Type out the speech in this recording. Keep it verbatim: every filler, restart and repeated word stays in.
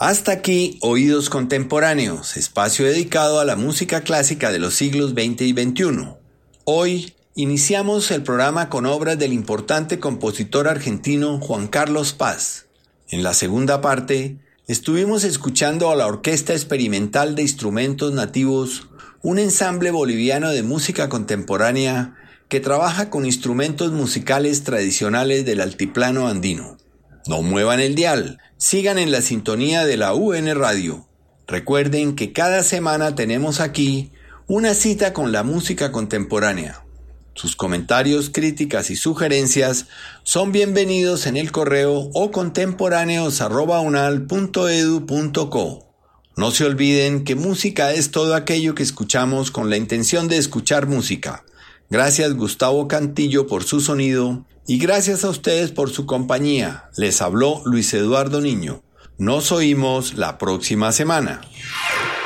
Hasta aquí, Oídos Contemporáneos, espacio dedicado a la música clásica de los siglos veinte y veintiuno. Hoy iniciamos el programa con obras del importante compositor argentino Juan Carlos Paz. En la segunda parte, estuvimos escuchando a la Orquesta Experimental de Instrumentos Nativos, un ensamble boliviano de música contemporánea que trabaja con instrumentos musicales tradicionales del altiplano andino. No muevan el dial, sigan en la sintonía de la U N Radio. Recuerden que cada semana tenemos aquí una cita con la música contemporánea. Sus comentarios, críticas y sugerencias son bienvenidos en el correo o contemporáneos arroba unal punto edu punto co. No se olviden que música es todo aquello que escuchamos con la intención de escuchar música. Gracias Gustavo Cantillo por su sonido y gracias a ustedes por su compañía. Les habló Luis Eduardo Niño. Nos oímos la próxima semana.